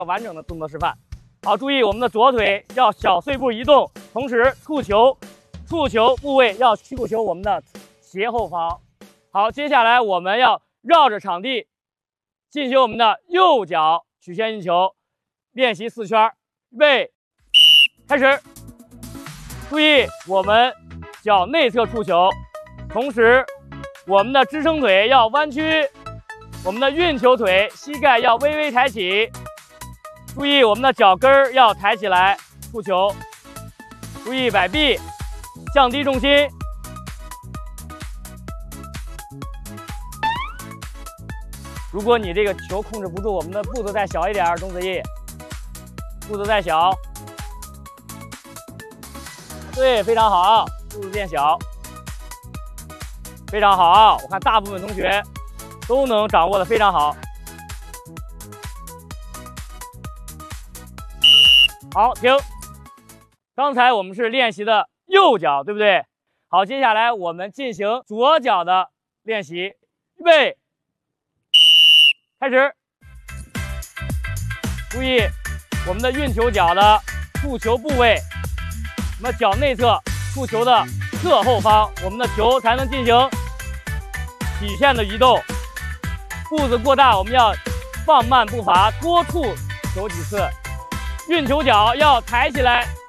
完整的动作示范。好，注意我们的左腿要小碎步移动，同时触球部位要触球我们的斜后方。好，接下来我们要绕着场地进行我们的右脚曲线运球，练习4圈。预备，开始。注意我们脚内侧触球，同时我们的支撑腿要弯曲，我们的运球腿膝盖要微微抬起。注意我们的脚跟儿要抬起来触球，注意摆臂，降低重心。如果你这个球控制不住，我们的步子再小一点，钟子毅，步子再小。对，非常好，步子变小，非常好。我看大部分同学都能掌握的非常好。好，停。刚才我们是练习的右脚，对不对？好，接下来我们进行左脚的练习。预备，开始。注意我们的运球脚的触球部位，我们脚内侧触球的侧后方，我们的球才能进行体线的移动。步子过大，我们要放慢步伐，多触球几次。运球脚要抬起来，